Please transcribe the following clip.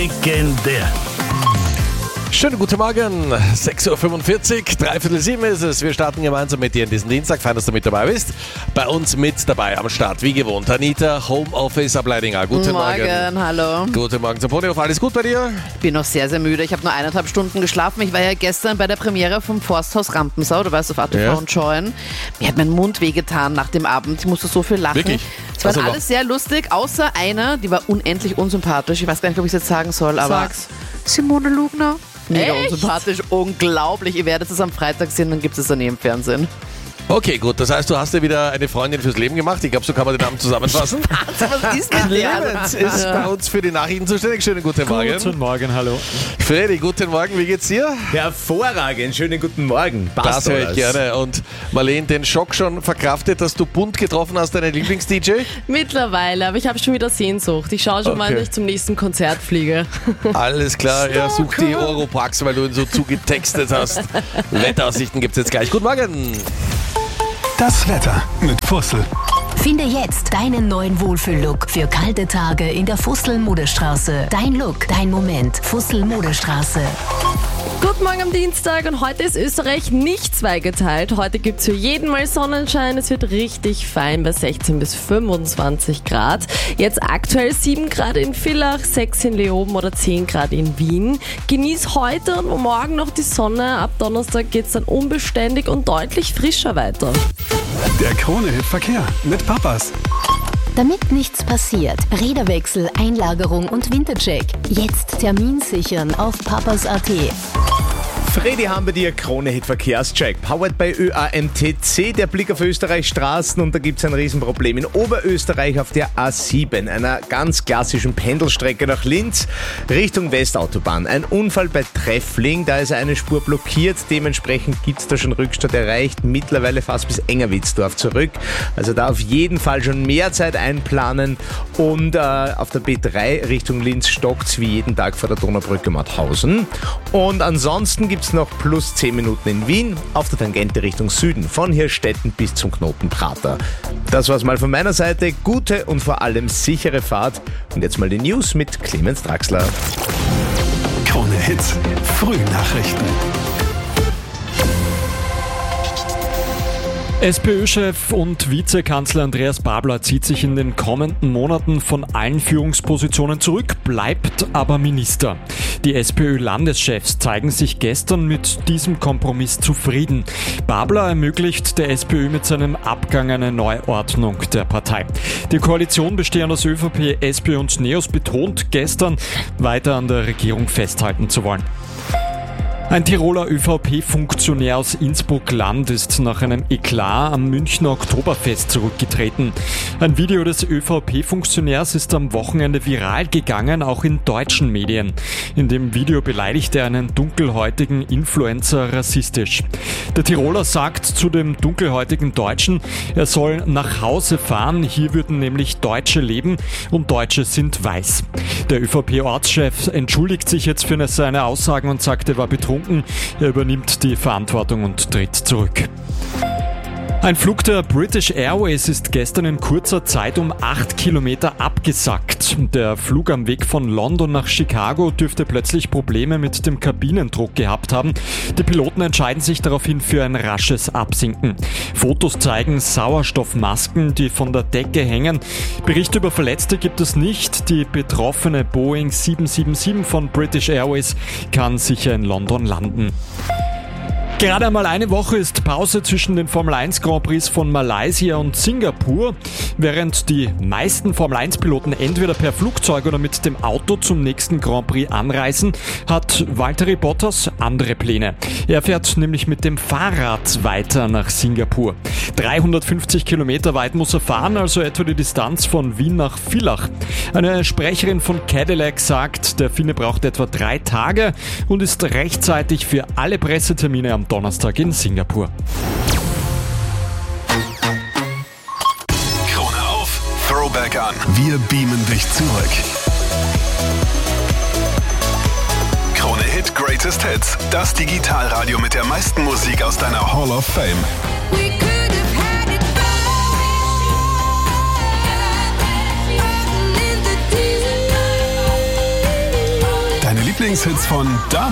Legendär. Schönen guten Morgen, 6.45 Uhr, 6:45 ist es. Wir starten gemeinsam mit dir in diesen Dienstag. Fein, dass du mit dabei bist. Bei uns mit dabei am Start, wie gewohnt, Anita, Homeoffice ab Leidinger. Guten Morgen. Hallo. Guten Morgen zum Ponyhof. Alles gut bei dir? Ich bin noch sehr, sehr müde. Ich habe nur 1,5 Stunden geschlafen. Ich war ja gestern bei der Premiere vom Forsthaus Rampensau, du weißt, auf ATV und Join. Mir hat mein Mund wehgetan nach dem Abend. Ich musste so viel lachen. Wirklich? Es war alles sehr lustig, außer einer, die war unendlich unsympathisch. Ich weiß gar nicht, ob ich es jetzt sagen soll, aber... Sag's. Simone Lugner. Mega Echt? unsympathisch, unglaublich. Ihr werdet es am Freitag sehen, dann gibt es daneben im Fernsehen. Okay, gut. Das heißt, du hast dir wieder eine Freundin fürs Leben gemacht. Ich glaube, so kann man den Namen zusammenfassen. Was ist denn Clemens ist bei uns für die Nachrichten zuständig. Schönen guten Morgen. Guten Morgen, hallo. Freddy, guten Morgen. Wie geht's dir? Hervorragend, schönen guten Morgen. Passt Das höre ich alles. gerne. Und Marlene, den Schock schon verkraftet, dass du bunt getroffen hast, deinen Lieblings-DJ? Mittlerweile, aber ich habe schon wieder Sehnsucht. Ich schaue schon mal, dass ich zum nächsten Konzert fliege. Alles klar, er sucht die Oropax, weil du ihn so zugetextet hast. Wetteraussichten gibt's jetzt gleich. Guten Morgen. Das Wetter mit Fussel. Finde jetzt deinen neuen Wohlfühl-Look für kalte Tage in der Fussel-Modestraße. Dein Look, dein Moment. Fussel-Modestraße. Guten Morgen am Dienstag und heute ist Österreich nicht zweigeteilt. Heute gibt es für jeden mal Sonnenschein. Es wird richtig fein bei 16 bis 25 Grad. Jetzt aktuell 7 Grad in Villach, 6 in Leoben oder 10 Grad in Wien. Genieß heute und morgen noch die Sonne. Ab Donnerstag geht es dann unbeständig und deutlich frischer weiter. Der Krone-Hit Verkehr mit Papas. Damit nichts passiert, Räderwechsel, Einlagerung und Wintercheck. Jetzt Termin sichern auf papas.at. Freddy haben wir dir Krone-Hit Verkehrscheck. Powered by ÖAMTC, der Blick auf Österreichs Straßen, und da gibt es ein Riesenproblem. In Oberösterreich auf der A7, einer ganz klassischen Pendelstrecke nach Linz, Richtung Westautobahn. Ein Unfall bei Treffling, da ist eine Spur blockiert, dementsprechend gibt es da schon Rückstand erreicht, mittlerweile fast bis Engerwitzdorf zurück. Also da auf jeden Fall schon mehr Zeit einplanen, und auf der B3 Richtung Linz stockt's wie jeden Tag vor der Donaubrücke Mauthausen. Und ansonsten gibt es noch plus 10 Minuten in Wien auf der Tangente Richtung Süden, von Hirstetten bis zum Knoten Prater. Das war's mal von meiner Seite. Gute und vor allem sichere Fahrt. Und jetzt mal die News mit Clemens Draxler. Krone-Hit Frühnachrichten. SPÖ-Chef und Vizekanzler Andreas Babler zieht sich in den kommenden Monaten von allen Führungspositionen zurück, bleibt aber Minister. Die SPÖ-Landeschefs zeigen sich gestern mit diesem Kompromiss zufrieden. Babler ermöglicht der SPÖ mit seinem Abgang eine Neuordnung der Partei. Die Koalition bestehend aus ÖVP, SPÖ und NEOS betont gestern, weiter an der Regierung festhalten zu wollen. Ein Tiroler ÖVP-Funktionär aus Innsbruck-Land ist nach einem Eklat am Münchner Oktoberfest zurückgetreten. Ein Video des ÖVP-Funktionärs ist am Wochenende viral gegangen, auch in deutschen Medien. In dem Video beleidigt er einen dunkelhäutigen Influencer rassistisch. Der Tiroler sagt zu dem dunkelhäutigen Deutschen, er soll nach Hause fahren, hier würden nämlich Deutsche leben und Deutsche sind weiß. Der ÖVP-Ortschef entschuldigt sich jetzt für seine Aussagen und sagt, er war betrunken. Er übernimmt die Verantwortung und tritt zurück. Ein Flug der British Airways ist gestern in kurzer Zeit um 8 Kilometer abgesackt. Der Flug am Weg von London nach Chicago dürfte plötzlich Probleme mit dem Kabinendruck gehabt haben. Die Piloten entscheiden sich daraufhin für ein rasches Absinken. Fotos zeigen Sauerstoffmasken, die von der Decke hängen. Berichte über Verletzte gibt es nicht. Die betroffene Boeing 777 von British Airways kann sicher in London landen. Gerade einmal eine Woche ist Pause zwischen den Formel 1 Grand Prix von Malaysia und Singapur. Während die meisten Formel 1 Piloten entweder per Flugzeug oder mit dem Auto zum nächsten Grand Prix anreisen, hat Valtteri Bottas andere Pläne. Er fährt nämlich mit dem Fahrrad weiter nach Singapur. 350 Kilometer weit muss er fahren, also etwa die Distanz von Wien nach Villach. Eine Sprecherin von Cadillac sagt, der Finne braucht etwa 3 Tage und ist rechtzeitig für alle Pressetermine am Donnerstag in Singapur. Krone auf, Throwback an. Wir beamen dich zurück. Krone Hit Greatest Hits. Das Digitalradio mit der meisten Musik aus deiner Hall of Fame. Lieblingshits von damals.